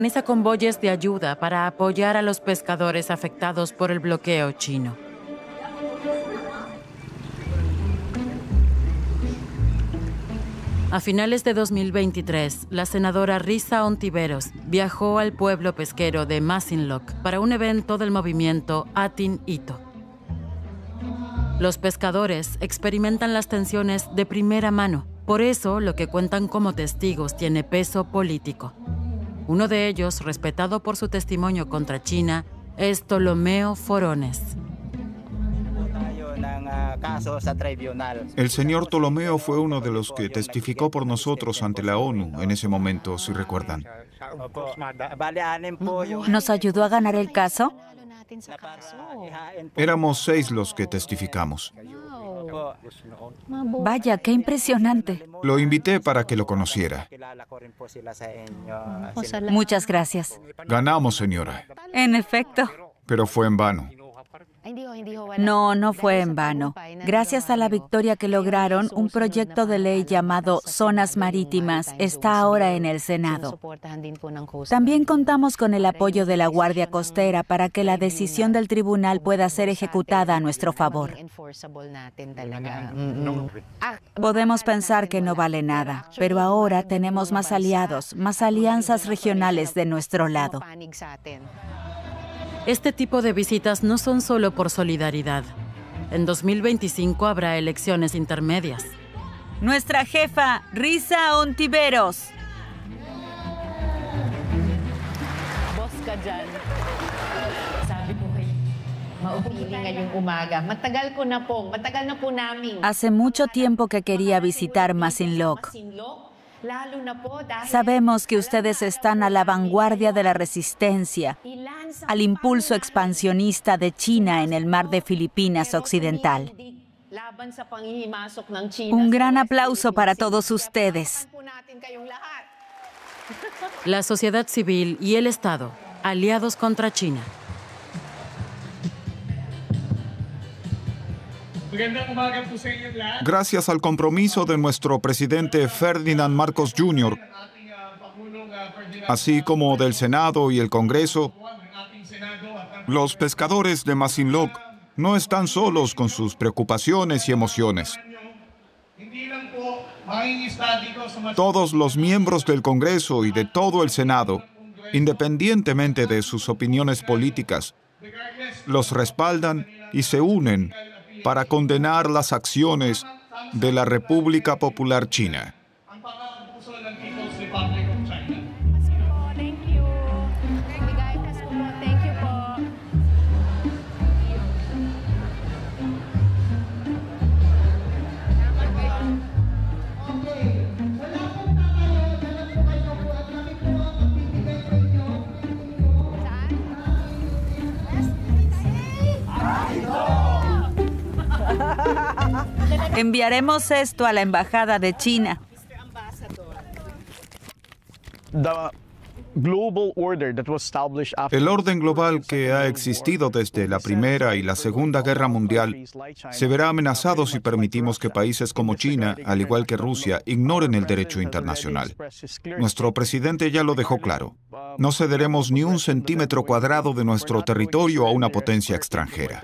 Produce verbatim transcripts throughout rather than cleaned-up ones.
Organiza convoyes de ayuda para apoyar a los pescadores afectados por el bloqueo chino. A finales de dos mil veintitrés, la senadora Risa Ontiveros viajó al pueblo pesquero de Masinloc para un evento del movimiento Atin Ito. Los pescadores experimentan las tensiones de primera mano, por eso lo que cuentan como testigos tiene peso político. Uno de ellos, respetado por su testimonio contra China, es Ptolomeo Forones. El señor Ptolomeo fue uno de los que testificó por nosotros ante la ONU en ese momento, si recuerdan. ¿Nos ayudó a ganar el caso? Éramos seis los que testificamos. Vaya, qué impresionante. Lo invité para que lo conociera. Muchas gracias. Ganamos, señora. En efecto. Pero fue en vano. No, no fue en vano. Gracias a la victoria que lograron, un proyecto de ley llamado Zonas Marítimas está ahora en el Senado. También contamos con el apoyo de la Guardia Costera para que la decisión del tribunal pueda ser ejecutada a nuestro favor. Podemos pensar que no vale nada, pero ahora tenemos más aliados, más alianzas regionales de nuestro lado. Este tipo de visitas no son solo por solidaridad. En dos mil veinticinco habrá elecciones intermedias. Nuestra jefa, Risa Ontiveros. Hace mucho tiempo que quería visitar Masinloc. Sabemos que ustedes están a la vanguardia de la resistencia al impulso expansionista de China en el mar de Filipinas Occidental. Un gran aplauso para todos ustedes. La sociedad civil y el Estado, aliados contra China. Gracias al compromiso de nuestro presidente Ferdinand Marcos junior, así como del Senado y el Congreso, los pescadores de Masinloc no están solos con sus preocupaciones y emociones. Todos los miembros del Congreso y de todo el Senado, independientemente de sus opiniones políticas, los respaldan y se unen para condenar las acciones de la República Popular China. Enviaremos esto a la Embajada de China. El orden global que ha existido desde la Primera y la Segunda Guerra Mundial se verá amenazado si permitimos que países como China, al igual que Rusia, ignoren el derecho internacional. Nuestro presidente ya lo dejó claro. No cederemos ni un centímetro cuadrado de nuestro territorio a una potencia extranjera.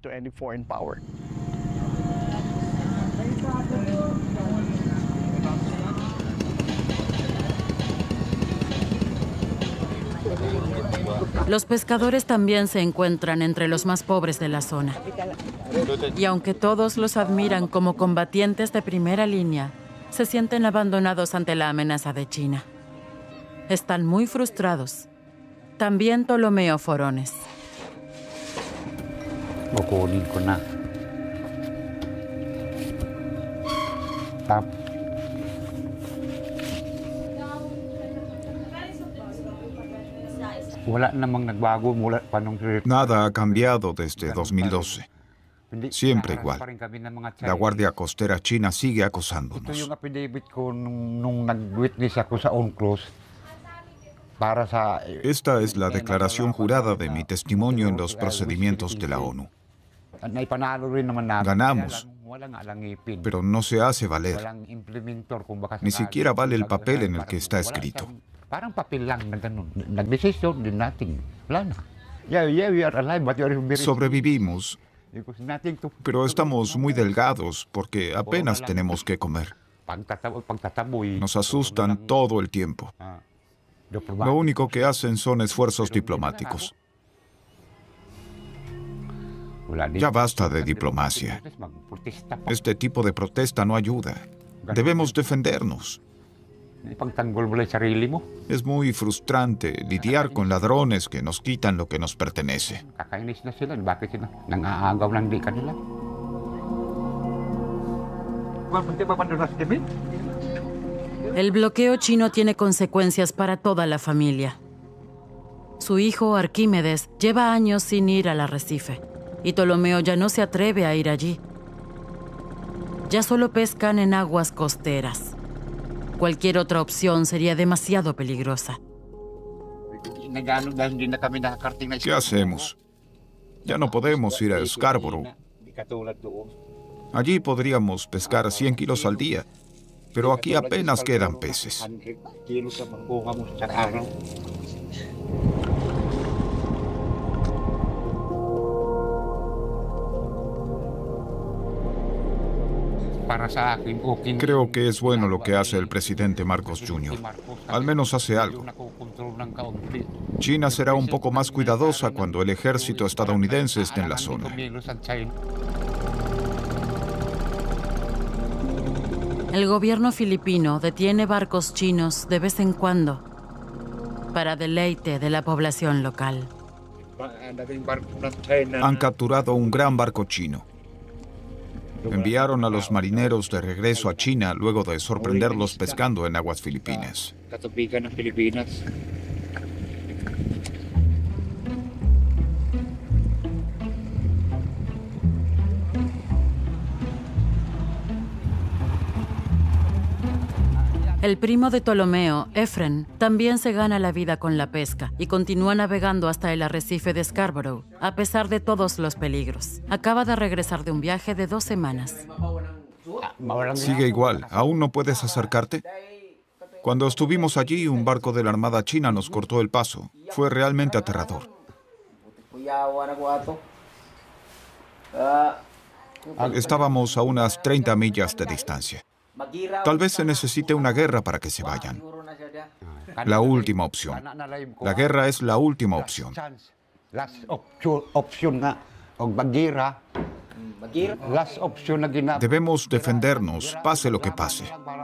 Los pescadores también se encuentran entre los más pobres de la zona. Y aunque todos los admiran como combatientes de primera línea, se sienten abandonados ante la amenaza de China. Están muy frustrados. También Ptolomeo Forones. Nada ha cambiado desde dos mil doce. Siempre igual. La Guardia Costera China sigue acosándonos. Esta es la declaración jurada de mi testimonio en los procedimientos de la ONU. Ganamos, pero no se hace valer. Ni siquiera vale el papel en el que está escrito. Sobrevivimos, pero estamos muy delgados porque apenas tenemos que comer. Nos asustan todo el tiempo. Lo único que hacen son esfuerzos diplomáticos. Ya basta de diplomacia. Este tipo de protesta no ayuda. Debemos defendernos. Es muy frustrante lidiar con ladrones que nos quitan lo que nos pertenece. El bloqueo chino tiene consecuencias para toda la familia. Su hijo Arquímedes lleva años sin ir al arrecife y Ptolomeo ya no se atreve a ir allí. Ya solo pescan en aguas costeras. Cualquier otra opción sería demasiado peligrosa. ¿Qué hacemos? Ya no podemos ir a Scarborough. Allí podríamos pescar cien kilos al día, pero aquí apenas quedan peces. Creo que es bueno lo que hace el presidente Marcos junior Al menos hace algo. China será un poco más cuidadosa cuando el ejército estadounidense esté en la zona. El gobierno filipino detiene barcos chinos de vez en cuando para deleite de la población local. Han capturado un gran barco chino. Enviaron a los marineros de regreso a China luego de sorprenderlos pescando en aguas filipinas. El primo de Ptolomeo, Efren, también se gana la vida con la pesca y continúa navegando hasta el arrecife de Scarborough, a pesar de todos los peligros. Acaba de regresar de un viaje de dos semanas. Sigue igual. ¿Aún no puedes acercarte? Cuando estuvimos allí, un barco de la Armada China nos cortó el paso. Fue realmente aterrador. Estábamos a unas treinta millas de distancia. Tal vez se necesite una guerra para que se vayan. La última opción. La guerra es la última opción. Debemos defendernos, pase lo que pase.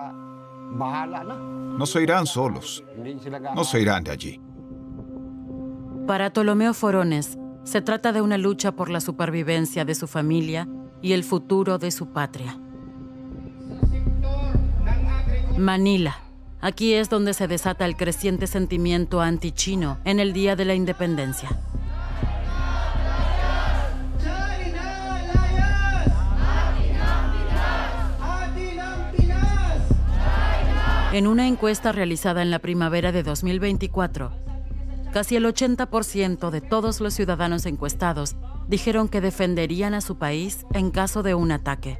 No se irán solos. No se irán de allí. Para Ptolomeo Forones, se trata de una lucha por la supervivencia de su familia y el futuro de su patria. Manila. Aquí es donde se desata el creciente sentimiento antichino en el Día de la Independencia. En una encuesta realizada en la primavera de dos mil veinticuatro, casi el ochenta por ciento de todos los ciudadanos encuestados dijeron que defenderían a su país en caso de un ataque.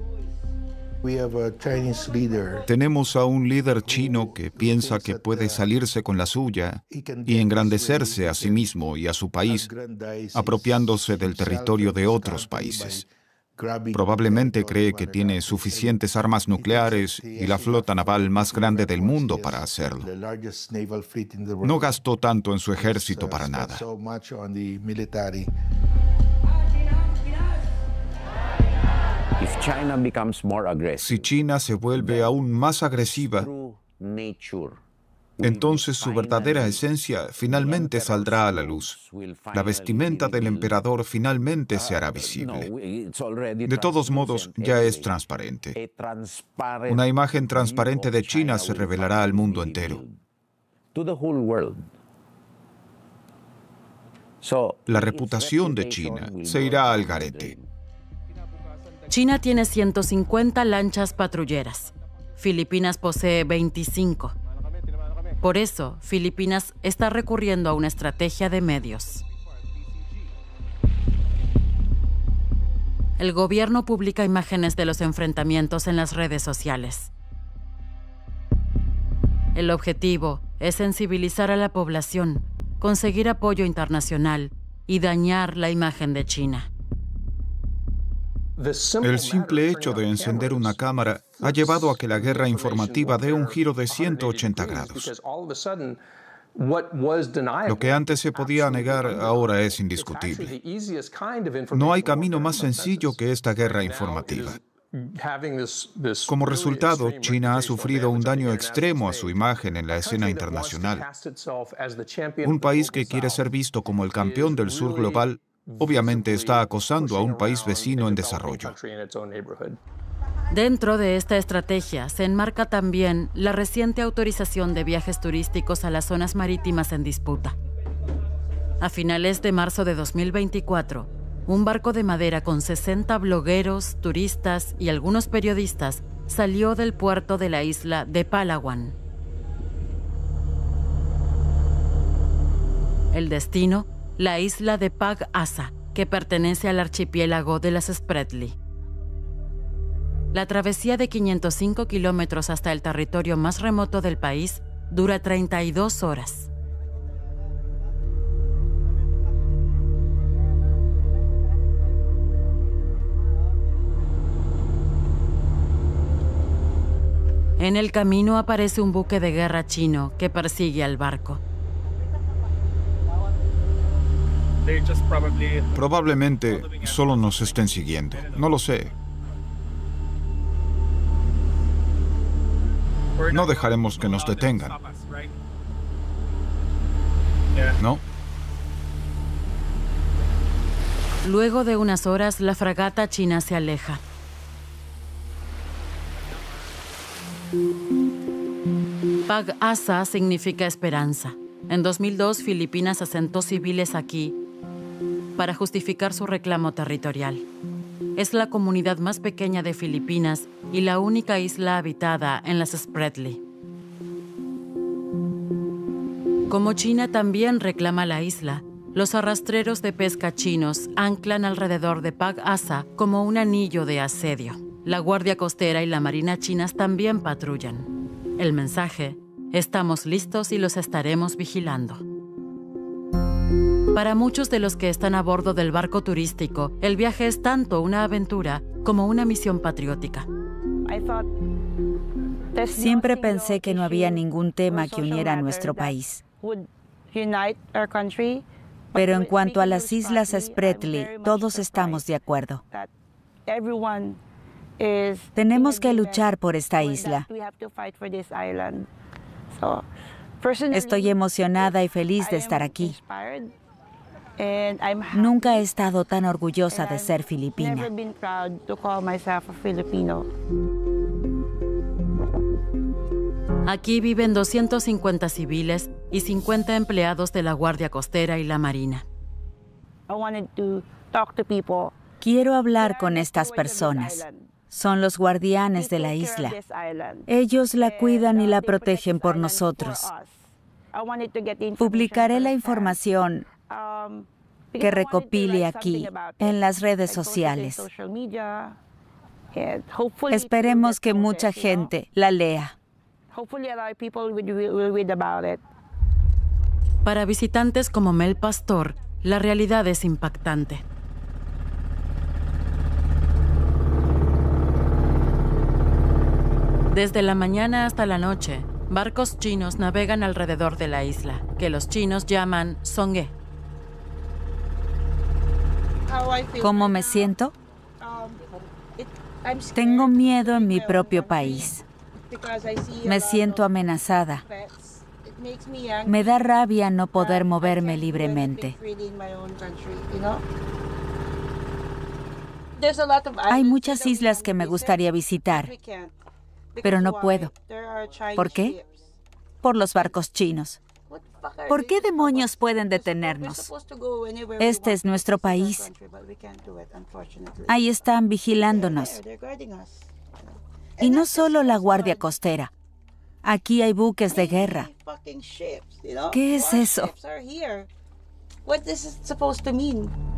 Tenemos a un líder chino que piensa que puede salirse con la suya y engrandecerse a sí mismo y a su país, apropiándose del territorio de otros países. Probablemente cree que tiene suficientes armas nucleares y la flota naval más grande del mundo para hacerlo. No gastó tanto en su ejército para nada. Si China se vuelve aún más agresiva, entonces su verdadera esencia finalmente saldrá a la luz. La vestimenta del emperador finalmente se hará visible. De todos modos, ya es transparente. Una imagen transparente de China se revelará al mundo entero. La reputación de China se irá al garete. China tiene ciento cincuenta lanchas patrulleras. Filipinas posee veinticinco. Por eso, Filipinas está recurriendo a una estrategia de medios. El gobierno publica imágenes de los enfrentamientos en las redes sociales. El objetivo es sensibilizar a la población, conseguir apoyo internacional y dañar la imagen de China. El simple hecho de encender una cámara ha llevado a que la guerra informativa dé un giro de ciento ochenta grados. Lo que antes se podía negar ahora es indiscutible. No hay camino más sencillo que esta guerra informativa. Como resultado, China ha sufrido un daño extremo a su imagen en la escena internacional. Un país que quiere ser visto como el campeón del sur global, obviamente está acosando a un país vecino en desarrollo. Dentro de esta estrategia se enmarca también la reciente autorización de viajes turísticos a las zonas marítimas en disputa. A finales de marzo de dos mil veinticuatro, un barco de madera con sesenta blogueros, turistas y algunos periodistas salió del puerto de la isla de Palawan. El destino, la isla de Pag Asa, que pertenece al archipiélago de las Spratly. La travesía de quinientos cinco kilómetros hasta el territorio más remoto del país dura treinta y dos horas. En el camino aparece un buque de guerra chino que persigue al barco. Probablemente solo nos estén siguiendo. No lo sé. No dejaremos que nos detengan. ¿No? Luego de unas horas, la fragata china se aleja. Pag Asa significa esperanza. En dos mil dos, Filipinas asentó civiles aquí para justificar su reclamo territorial. Es la comunidad más pequeña de Filipinas y la única isla habitada en las Spratly. Como China también reclama la isla, los arrastreros de pesca chinos anclan alrededor de Pag Asa como un anillo de asedio. La Guardia Costera y la Marina chinas también patrullan. El mensaje: estamos listos y los estaremos vigilando. Para muchos de los que están a bordo del barco turístico, el viaje es tanto una aventura como una misión patriótica. Siempre pensé que no había ningún tema que uniera a nuestro país. Pero en cuanto a las Islas Spratly, todos estamos de acuerdo. Tenemos que luchar por esta isla. Estoy emocionada y feliz de estar aquí. Nunca he estado tan orgullosa de ser filipina. Aquí viven doscientos cincuenta civiles y cincuenta empleados de la Guardia Costera y la Marina. Quiero hablar con estas personas. Son los guardianes de la isla. Ellos la cuidan y la protegen por nosotros. Publicaré la información que recopile aquí en las redes sociales. Esperemos que mucha gente la lea. Para visitantes como Mel Pastor, la realidad es impactante. Desde la mañana hasta la noche, barcos chinos navegan alrededor de la isla, que los chinos llaman Songhe. ¿Cómo me siento? Tengo miedo en mi propio país. Me siento amenazada. Me da rabia no poder moverme libremente. Hay muchas islas que me gustaría visitar, pero no puedo. ¿Por qué? Por los barcos chinos. ¿Por qué demonios pueden detenernos? Este es nuestro país. Ahí están vigilándonos. Y no solo la Guardia Costera. Aquí hay buques de guerra. ¿Qué es eso?